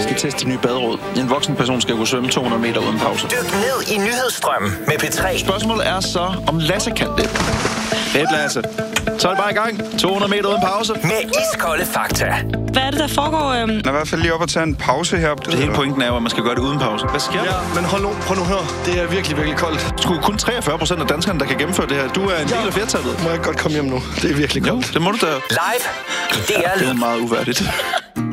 skal teste de nye baderåd. En voksen person skal kunne svømme 200 meter uden pause. Dyk ned i nyhedsstrømmen med P3. Spørgsmålet er så, om Lasse kan det. Fedt, Lasse. Så er det bare i gang. 200 meter uden pause. Med iskolde fakta. Hvad er det, der foregår? Jeg er i hvert fald lige op og tage en pause her. Det hele pointen er jo, at man skal gøre det uden pause. Hvad sker der? Ja, men prøv nu at høre. Det er virkelig, virkelig koldt. Det er kun 43% af danskerne, der kan gennemføre det her. Du er en del af flertallet. Må jeg godt komme hjem nu? Det er virkelig koldt. Jo, det må du da. Live i DR Det er meget uværdigt.